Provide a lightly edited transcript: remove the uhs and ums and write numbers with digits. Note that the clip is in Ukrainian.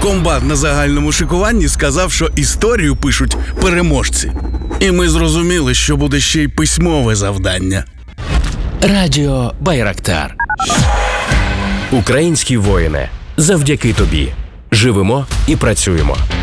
Комбат на загальному шикуванні сказав, що історію пишуть переможці. І ми зрозуміли, що буде ще й письмове завдання. Радіо Байрактар. Українські воїни, завдяки тобі живемо і працюємо.